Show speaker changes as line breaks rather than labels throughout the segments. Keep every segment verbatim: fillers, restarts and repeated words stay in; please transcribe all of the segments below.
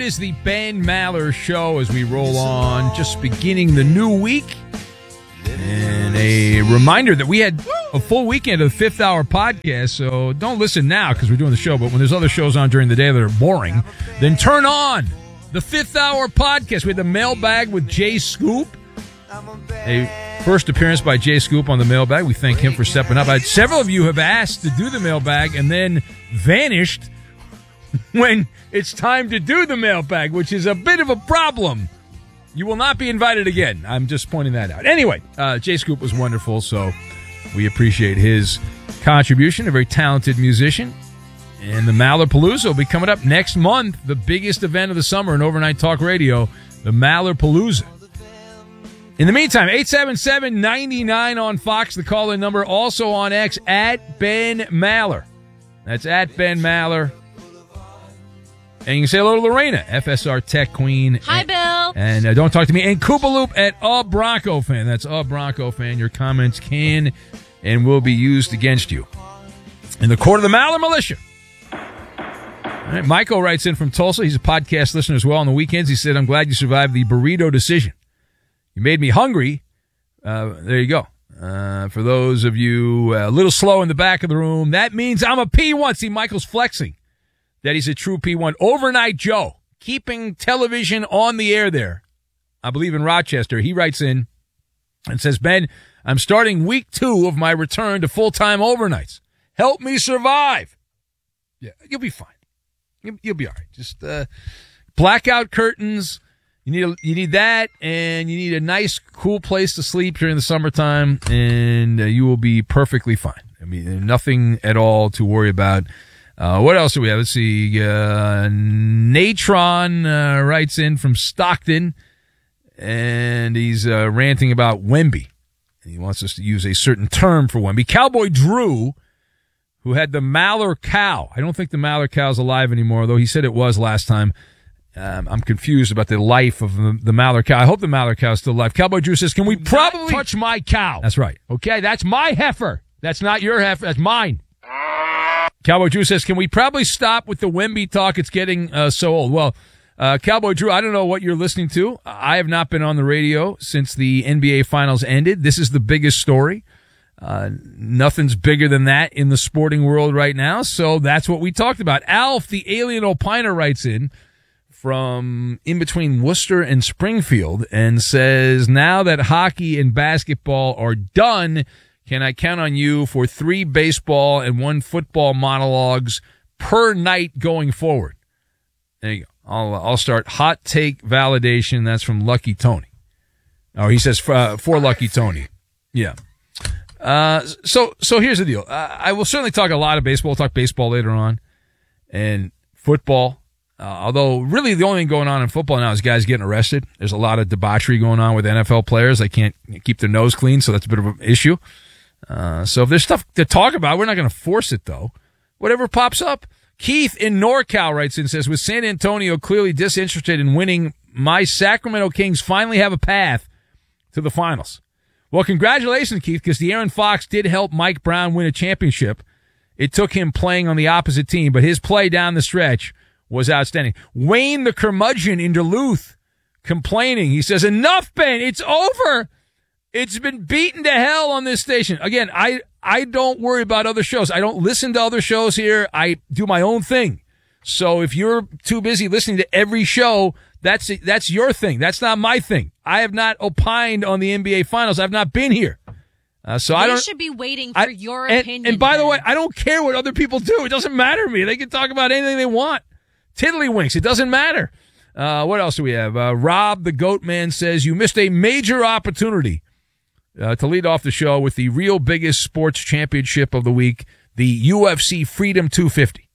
is the Ben Maller Show as we roll on, just beginning the new week. And a reminder that we had a full weekend of the Fifth Hour podcast, so don't listen now because we're doing the show, but when there's other shows on during the day that are boring, then turn on the Fifth Hour podcast. We had the mailbag with Jay Scoop. A first appearance by Jay Scoop on the mailbag. We thank him for stepping up. I, several of you have asked to do the mailbag and then vanished when it's time to do the mailbag, which is a bit of a problem. You will not be invited again. I'm just pointing that out. Anyway, uh, Jay Scoop was wonderful, so we appreciate his contribution. A very talented musician. And the Maller Palooza will be coming up next month, the biggest event of the summer in overnight talk radio, the Maller Palooza. In the meantime, eight seven seven, nine nine on Fox, the call-in number. Also on X, at Ben Maller. That's at Ben Maller. And you can say hello to Lorena, F S R Tech Queen.
Hi,
and,
Bill.
And uh, don't talk to me. And Koopaloop at A Bronco Fan. That's A Bronco Fan. Your comments can and will be used against you in the court of the Maller Militia. All right, Michael writes in from Tulsa. He's a podcast listener as well on the weekends. He said, I'm glad you survived the burrito decision. You made me hungry. Uh, there you go. Uh, for those of you uh, a little slow in the back of the room, that means I'm a P one. See, Michael's flexing that he's a true P one. Overnight Joe, keeping television on the air there. I believe in Rochester. He writes in and says, Ben, I'm starting week two of my return to full-time overnights. Help me survive. Yeah, you'll be fine. You'll, you'll be all right. Just uh, blackout curtains. You need a, you need that, and you need a nice, cool place to sleep during the summertime, and uh, you will be perfectly fine. I mean, nothing at all to worry about. Uh, what else do we have? Let's see. Uh, Natron uh, writes in from Stockton, and he's uh, ranting about Wemby. And he wants us to use a certain term for Wemby. Cowboy Drew, who had the Maller cow. I don't think the Maller cow's alive anymore, though he said it was last time. Um, I'm confused about the life of the, the Maller cow. I hope the Maller cow is still alive. Cowboy Drew says, can we probably
touch my cow?
That's right.
Okay, that's my heifer. That's not your heifer. That's mine.
Cowboy Drew says, can we probably stop with the Wemby talk? It's getting uh, so old. Well, uh, Cowboy Drew, I don't know what you're listening to. I have not been on the radio since the N B A Finals ended. This is the biggest story. Uh, nothing's bigger than that in the sporting world right now, so that's what we talked about. Alf, the alien opiner, writes in from in between Worcester and Springfield and says, now that hockey and basketball are done, can I count on you for three baseball and one football monologues per night going forward? There you go. I'll, I'll start hot take validation. That's from Lucky Tony. Oh, he says for, uh, for Lucky Tony. Yeah. Uh, so, so here's the deal. Uh, I will certainly talk a lot of baseball. We'll talk baseball later on and football. Uh, although really the only thing going on in football now is guys getting arrested. There's a lot of debauchery going on with N F L players. They can't keep their nose clean, so that's a bit of an issue. Uh, so if there's stuff to talk about, we're not going to force it, though. Whatever pops up. Keith in NorCal writes in and says, with San Antonio clearly disinterested in winning, my Sacramento Kings finally have a path to the finals. Well, congratulations, Keith, because De'Aaron Fox did help Mike Brown win a championship. It took him playing on the opposite team, but his play down the stretch was outstanding. Wayne the curmudgeon in Duluth complaining. He says, enough, Ben. It's over. It's been beaten to hell on this station. Again, I, I don't worry about other shows. I don't listen to other shows here. I do my own thing. So if you're too busy listening to every show, that's that's your thing. That's not my thing. I have not opined on the N B A Finals. I've not been here. Uh, so
they
I don't.
should be waiting for
I,
your
and,
opinion.
And by
Ben.
the way, I don't care what other people do. It doesn't matter to me. They can talk about anything they want. Tiddlywinks. It doesn't matter. Uh, what else do we have? Uh, Rob, the Goat Man, says, you missed a major opportunity uh, to lead off the show with the real biggest sports championship of the week, the U F C Freedom two fifty.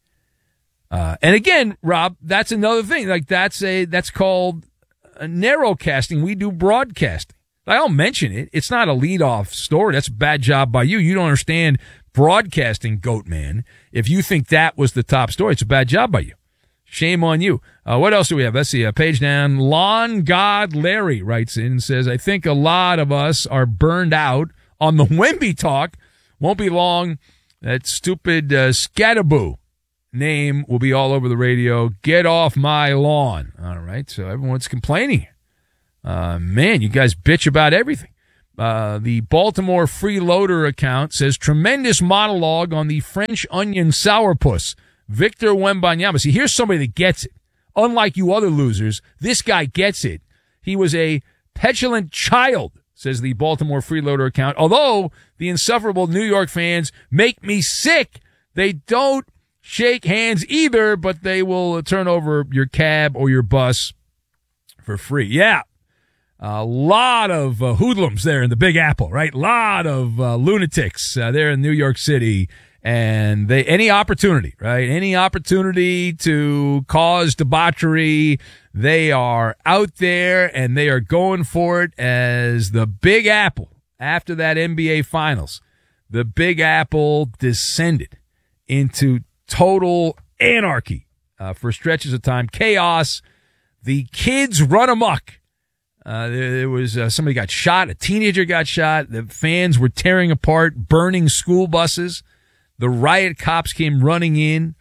Uh, and again, Rob, that's another thing. Like that's a, that's called a narrowcasting. We do broadcasting. I'll mention it. It's not a lead-off story. That's a bad job by you. You don't understand broadcasting, Goat Man. If you think that was the top story, it's a bad job by you. Shame on you. Uh, what else do we have? Let's see. A page down. Lawn God Larry writes in and says, I think a lot of us are burned out on the Wemby talk. Won't be long. That stupid uh, Scatterboo name will be all over the radio. Get off my lawn. All right, so everyone's complaining. Uh, man, you guys bitch about everything. Uh, the Baltimore Freeloader account says, tremendous monologue on the French onion sourpuss, Victor Wembanyama. See, here's somebody that gets it. Unlike you other losers, this guy gets it. He was a petulant child, says the Baltimore Freeloader account. Although the insufferable New York fans make me sick, they don't shake hands either, but they will turn over your cab or your bus for free. Yeah. A lot of uh, hoodlums there in the Big Apple, right? A lot of uh, lunatics uh, there in New York City. And they any opportunity, right? Any opportunity to cause debauchery, they are out there and they are going for it as the Big Apple, after that N B A Finals, the Big Apple descended into total anarchy uh, for stretches of time. Chaos. The kids run amok. Uh, there, there was uh, somebody got shot. A teenager got shot. The fans were tearing apart, burning school buses. The riot cops came running in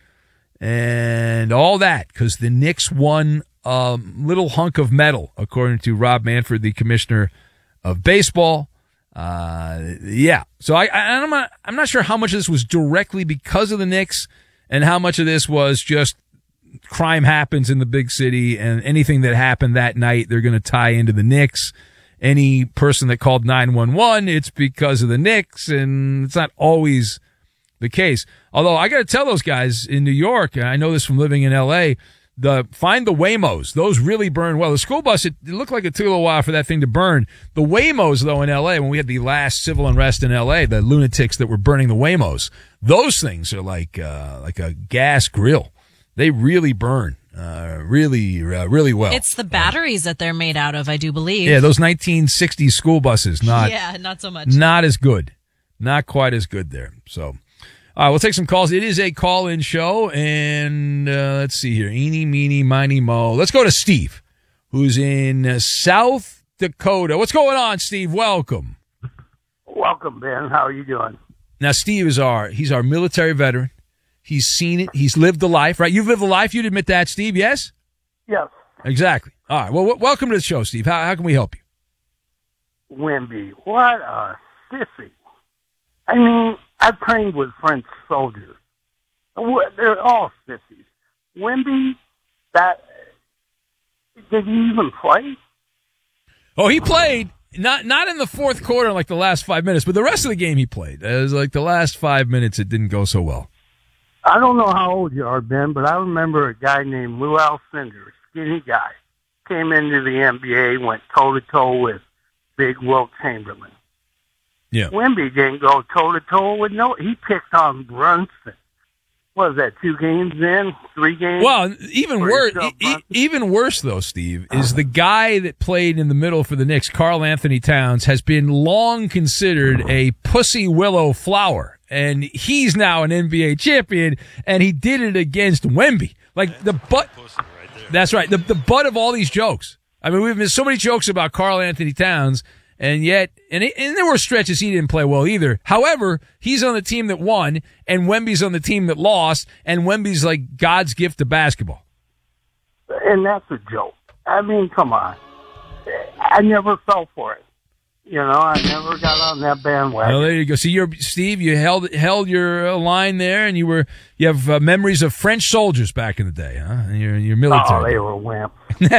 and all that because the Knicks won a little hunk of metal, according to Rob Manfred, the commissioner of baseball. Uh, yeah. So I, I, I'm not, I'm not sure how much of this was directly because of the Knicks and how much of this was just crime happens in the big city, and anything that happened that night, they're going to tie into the Knicks. Any person that called nine one one, it's because of the Knicks, and it's not always the case. Although I got to tell those guys in New York, and I know this from living in L A, the find the Waymos. Those really burn well. The school bus, it, it looked like it took a little while for that thing to burn. The Waymos, though, in L A, when we had the last civil unrest in L A, the lunatics that were burning the Waymos, those things are like uh, like a gas grill. They really burn, uh, really, uh, really well.
It's the batteries that they're made out of, I do believe.
Yeah, those nineteen sixties school buses, not
yeah, not so much,
not as good, not quite as good there. So, all right, we'll take some calls. It is a call-in show, and uh, let's see here, eeny, meeny, miny, mo. Let's go to Steve, who's in uh, South Dakota. What's going on, Steve? Welcome.
Welcome, Ben. How are you doing?
Now, Steve is our he's our military veteran. He's seen it. He's lived the life, right? You've lived the life. You'd admit that, Steve, yes?
Yes.
Exactly. All right. Well, w- welcome to the show, Steve. How, how can we help you?
Wemby, what a sissy. I mean, I've trained with French soldiers. They're all sissies. Wemby, that, did he even play?
Oh, he played. Not not in the fourth quarter, like the last five minutes, but the rest of the game he played. It was like the last five minutes, it didn't go so well.
I don't know how old you are, Ben, but I remember a guy named Lou Alcindor, skinny guy, came into the N B A, went toe-to-toe with big Wilt Chamberlain.
Yeah.
Wemby didn't go toe-to-toe with no. He picked on Brunson. What was that, two games in, three games?
Well, even worse, e- even worse though, Steve, is the guy that played in the middle for the Knicks, Karl Anthony Towns, has been long considered a pussy willow flower. And he's now an N B A champion, and he did it against Wemby. Like the butt. That's right. The the butt of all these jokes. I mean, we've made so many jokes about Karl Anthony Towns, and yet, and, it, and there were stretches he didn't play well either. However, he's on the team that won, and Wemby's on the team that lost, and Wemby's like God's gift to basketball.
And that's a joke. I mean, come on. I never fell for it. You know, I never got on that bandwagon.
Well, there you go. See, you're Steve. You held held your uh, line there, and you were you have uh, memories of French soldiers back in the day, huh? You're you're military.
Oh, they were wimps.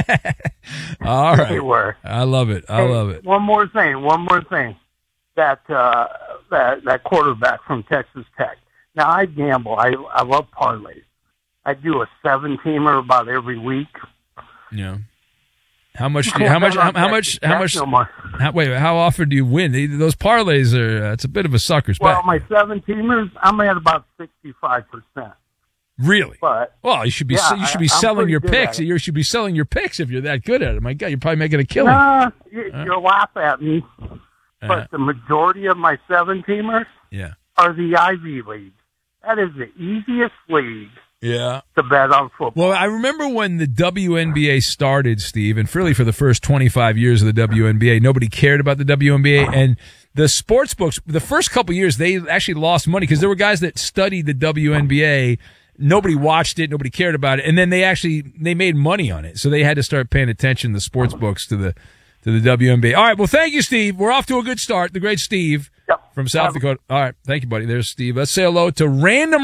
All right,
they were.
I love it. I
hey,
love it.
One more thing. One more thing. That uh, that that quarterback from Texas Tech. Now I gamble. I I love parlays. I do a seven teamer about every week.
Yeah. How much? Do you, how much? How, how much? How much? How, wait, how often do you win? Those parlays are. Uh, it's a bit of a sucker's bet.
Well, my seven teamers, I'm at about sixty-five percent.
Really?
But
well, you should be.
yeah,
you should be
I,
selling your picks. You should be selling your picks if you're that good at it. My God, you're probably making a killing.
Nah, you,
uh,
you'll laugh at me, but
uh,
the majority of my seven teamers,
yeah,
are the Ivy League. That is the easiest league.
Yeah.
To bet on football.
Well, I remember when the W N B A started, Steve, and really for the first twenty-five years of the W N B A, nobody cared about the W N B A. And the sports books, the first couple years, they actually lost money because there were guys that studied the W N B A nobody watched it, nobody cared about it, and then they actually they made money on it, so they had to start paying attention, the sports books, to the to the W N B A. All right, well, thank you, Steve. We're off to a good start. The great Steve
Yep.
from South Dakota. All right, thank you, buddy. There's Steve. Let's say hello to Random